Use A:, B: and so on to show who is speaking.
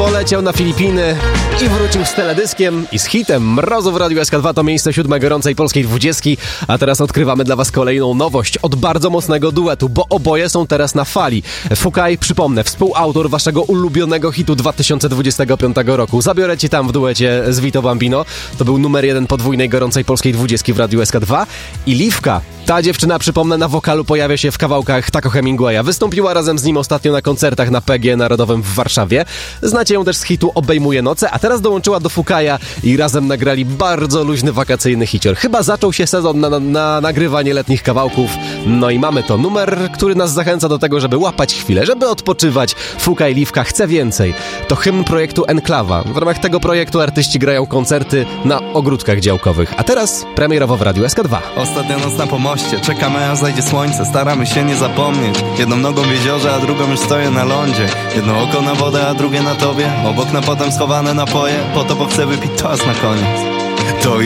A: poleciał na Filipiny i wrócił z teledyskiem i z hitem Mrozu w Radiu SK2. To miejsce 7 gorącej polskiej 20. A teraz odkrywamy dla was kolejną nowość od bardzo mocnego duetu, bo oboje są teraz na fali. Fukaj, przypomnę, współautor waszego ulubionego hitu 2025 roku. Zabiorę cię tam w duecie z Vito Bambino. To był numer 1 podwójnej gorącej polskiej 20 w Radiu SK2. I Liwka. Ta dziewczyna, przypomnę, na wokalu pojawia się w kawałkach Taco Hemingwaya. Wystąpiła razem z nim ostatnio na koncertach na PG Narodowym w Warszawie. Znacie ją też z hitu Obejmuje noce, a teraz dołączyła do Fukaja i razem nagrali bardzo luźny wakacyjny hicior. Chyba zaczął się sezon na nagrywanie letnich kawałków. No i mamy to. Numer, który nas zachęca do tego, żeby łapać chwilę, żeby odpoczywać. Fukaj, Liwka, chce więcej. To hymn projektu Enklawa. W ramach tego projektu artyści grają koncerty na ogródkach działkowych. A teraz premierowo w Radiu SK2.
B: Ostatnia noc na pomoście. Czekamy aż zajdzie słońce, staramy się nie zapomnieć. Jedną nogą w jeziorze, a drugą już stoję na lądzie. Jedno oko na wodę, a drugie na tobie. Obok na potem schowane napoje. Po to, bo chcę wypić czas na koniec. To